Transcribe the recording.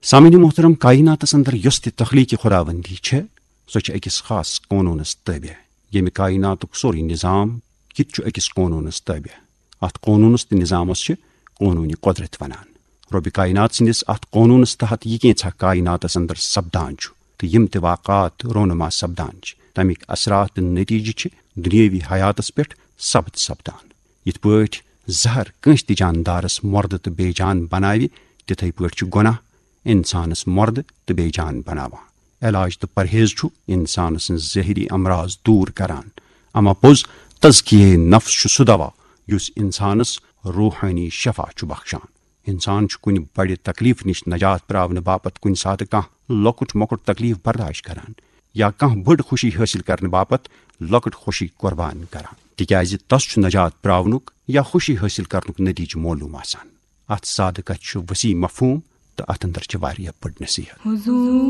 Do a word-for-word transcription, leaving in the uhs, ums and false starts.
सामीन मोहतरम कायनातस अंदर यस ति तख्लीक खुदावंदी छे सो छ अकिस खास कानूनस ताबे यमि कायनातुक सोरी निजाम कित छ अकिस कानूनस ताबे अत कानूनस त निजामस छ कानूनी कुदरत वनान रब कायनात सिंदिस अत कानूनस तहत यह कैंछा कायनातस अंदर सपदान छ त यम त वाक़ात रोनमा सपदान छ तमिक असरात नतीजे छ दुनियावी हयातस पेठ सब्त सपदान यथ पठ जहर कंस ति जानदारस मर्द त बेजान बनावि तिथै पठ छ गुनाह इंसानस मर्द तो बेजान बनावा इलाज तो परहेज छु इंसानस जहरी अमराज दूर करान अमा पोज तज़किये नफ्स छु सु दवा युस इंसानस रूहानी शफा छु बख्शान इंसान छु कुन बड़े तकलीफ निश नजात प्रावन बापत कुन साथ कह लकुट मकुट तकलीफ बर्दाश्त करान या कह बड़ खुशी हासिल करने बापत लकुट खुशी कुर्बान करान तिकाज तस छु नजात प्रावनुक या खुशी हासिल करनुक नतीज मालूम आसान अत साद कथ छु वसी मफहूम तो अत अंदर च वारिया बड़ नसीहत।